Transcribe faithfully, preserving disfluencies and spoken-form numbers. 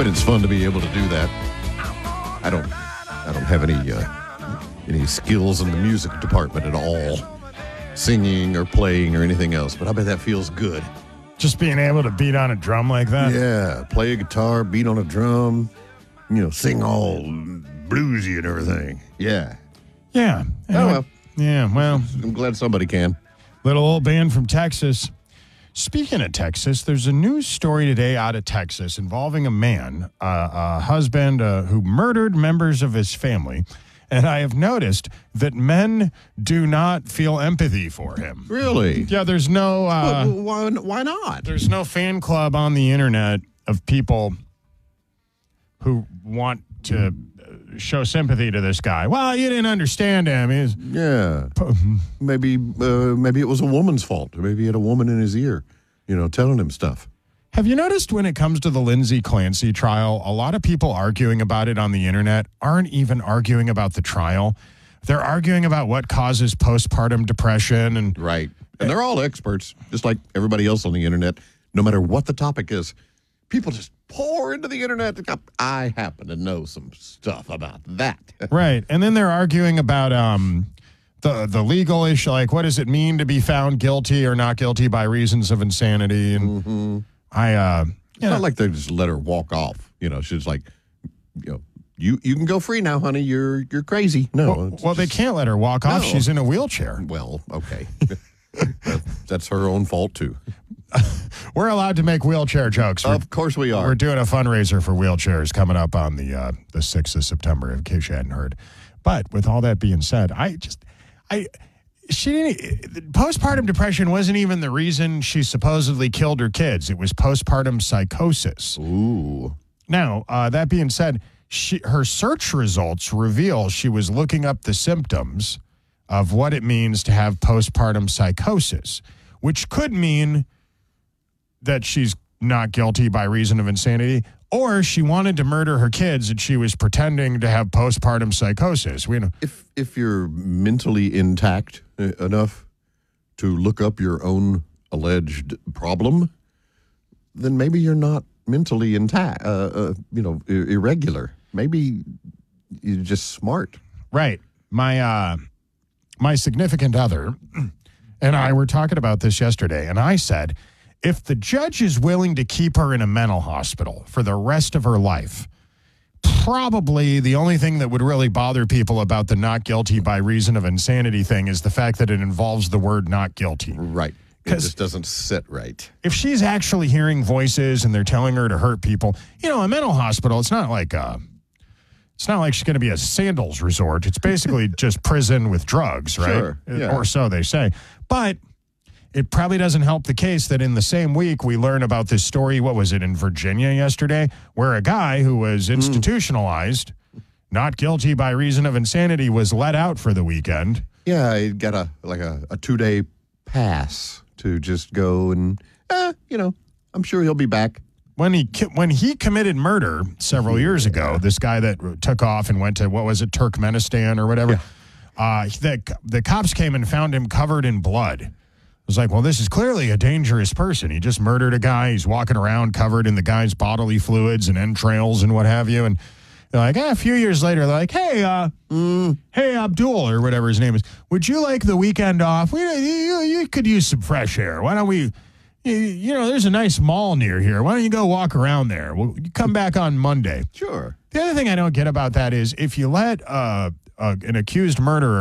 but it's fun to be able to do that. I don't, I don't have any uh, any skills in the music department at all, singing or playing or anything else. But I bet that feels good. Just being able to beat on a drum like that? Yeah, play a guitar, beat on a drum, you know, sing all bluesy and everything. Yeah. Yeah. Oh, well. Yeah, well. I'm glad somebody can. Little old band from Texas. Speaking of Texas, there's a news story today out of Texas involving a man, uh, a husband uh, who murdered members of his family. And I have noticed that men do not feel empathy for him. Really? Yeah, there's no... Uh, well, why, why not? There's no fan club on the internet of people who want to show sympathy to this guy. Well, you didn't understand him. He's, yeah. Maybe uh, maybe it was a woman's fault. Maybe he had a woman in his ear, you know, telling him stuff. Have you noticed when it comes to the Lindsay Clancy trial, a lot of people arguing about it on the internet aren't even arguing about the trial. They're arguing about what causes postpartum depression. and Right. And they're all experts, just like everybody else on the internet, no matter what the topic is. People just pour into the internet. I happen to know some stuff about that. Right. And then they're arguing about um, the the legal issue, like what does it mean to be found guilty or not guilty by reasons of insanity? And mm-hmm. I, uh, it's not know. like they just let her walk off. You know, she's like, you know, you, you can go free now, honey. You're you're crazy. No. Well, well just, they can't let her walk off. No. She's in a wheelchair. Well, okay. that, that's her own fault, too. We're allowed to make wheelchair jokes. Of course we are. We're doing a fundraiser for wheelchairs coming up on the uh, the sixth of September, in case you hadn't heard. But with all that being said, I just, I, she didn't, postpartum depression wasn't even the reason she supposedly killed her kids. It was postpartum psychosis. Ooh. Now, uh, that being said, she, her search results reveal she was looking up the symptoms of what it means to have postpartum psychosis, which could mean that she's not guilty by reason of insanity, or she wanted to murder her kids and she was pretending to have postpartum psychosis. We know. If if you're mentally intact enough to look up your own alleged problem, then maybe you're not mentally intact, uh, uh, you know, ir- irregular. Maybe you're just smart. Right. My, uh, my significant other and I were talking about this yesterday, and I said, if the judge is willing to keep her in a mental hospital for the rest of her life, probably the only thing that would really bother people about the not guilty by reason of insanity thing is the fact that it involves the word not guilty. Right. It just doesn't sit right. If she's actually hearing voices and they're telling her to hurt people, you know, a mental hospital, it's not like a, it's not like she's going to be a sandals resort. It's basically just prison with drugs, right? Sure, yeah. Or so they say. But it probably doesn't help the case that in the same week we learn about this story, what was it, in Virginia yesterday, where a guy who was institutionalized, mm. not guilty by reason of insanity, was let out for the weekend. Yeah, he got a like a, a two-day pass to just go and, eh, you know, I'm sure he'll be back. When he when he committed murder several years ago, this guy that took off and went to, what was it, Turkmenistan or whatever, yeah. uh, the, the cops came and found him covered in blood. It was like, well, this is clearly a dangerous person. He just murdered a guy. He's walking around covered in the guy's bodily fluids and entrails and what have you. And they're like, eh, a few years later, they're like, hey, uh, mm, hey, Abdul, or whatever his name is, would you like the weekend off? We, you, you could use some fresh air. Why don't we... You, you know, there's a nice mall near here. Why don't you go walk around there? We'll you come back on Monday. Sure. The other thing I don't get about that is if you let uh, uh, an accused murderer